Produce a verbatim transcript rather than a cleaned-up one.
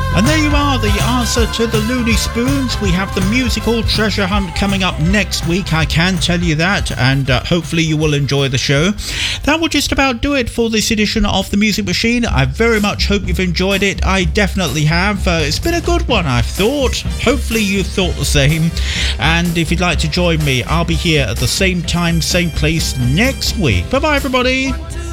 And there you are, the answer to the Looney Spoons. We have the musical treasure hunt coming up next week, I can tell you that, and uh, hopefully you will enjoy the show. That will just about do it for this edition of The Music Machine. I very much hope you've enjoyed it. I definitely have. Uh, it's been a good one, I've thought. Hopefully you've thought the same. And if you'd like to join me, I'll be here at the same time, same place next week. Bye-bye, everybody.